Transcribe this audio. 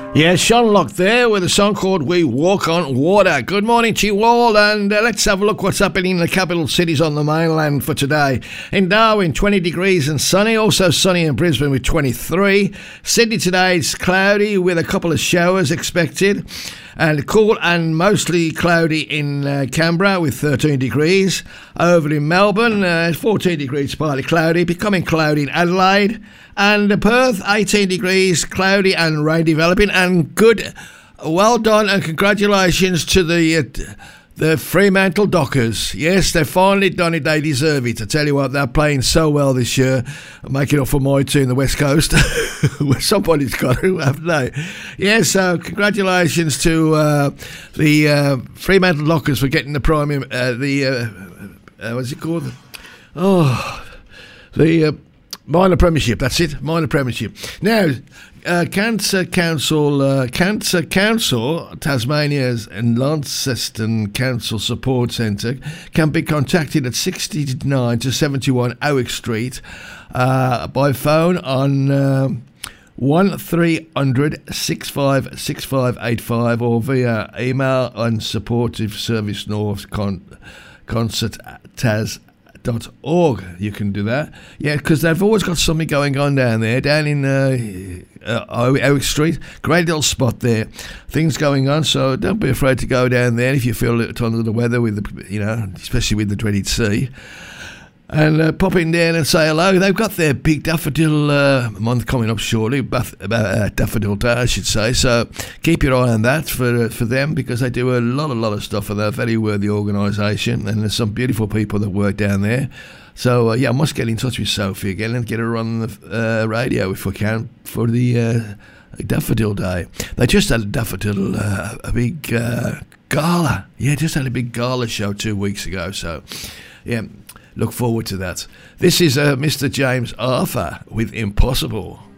Yeah, Sean Locke there with a song called We Walk on Water. Good morning to you all, and let's have a look what's happening in the capital cities on the mainland for today. In Darwin, 20 degrees and sunny, also sunny in Brisbane with 23. Sydney today is cloudy with a couple of showers expected, and cool and mostly cloudy in Canberra with 13 degrees. Over in Melbourne, 14 degrees, partly cloudy, becoming cloudy in Adelaide. And Perth, 18 degrees, cloudy and rain developing. And good, well done and congratulations to the Fremantle Dockers. Yes, they've finally done it. They deserve it. I tell you what, they're playing so well this year, making up for my team, the West Coast. Somebody's got to, haven't they? Yeah, so congratulations to the Fremantle Dockers for getting the primary, what's it called? The minor premiership. That's it, minor premiership. Now, Cancer Council, Tasmania's and Launceston Council Support Centre can be contacted at 69 to 71 Owick Street by phone on 1300 656585 or via email on Supportive Service North concerttas.org. You can do that. Yeah, because they've always got something going on down there, down in Owick Street. Great little spot there. Things going on, so don't be afraid to go down there if you feel a little under the weather, with the, especially with the dreaded sea. And pop in there and say hello. They've got their big daffodil month coming up shortly, daffodil day, I should say. So keep your eye on that for them, because they do a lot of stuff, and they're a very worthy organisation, and there's some beautiful people that work down there. So I must get in touch with Sophie again and get her on the radio if we can for the daffodil day. They just had a daffodil, a big gala. Yeah, just had a big gala show 2 weeks ago. So yeah. Look forward to that. This is Mr. James Arthur with Impossible.